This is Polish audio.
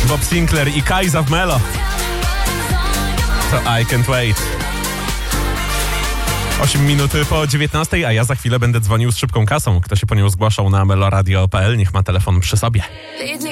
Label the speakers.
Speaker 1: Bob Sinclair i Kajza w Melo. To I Can't Wait. 8 minut po 19, a ja za chwilę będę dzwonił z szybką kasą. Kto się po nią zgłaszał na meloradio.pl, niech ma telefon przy sobie.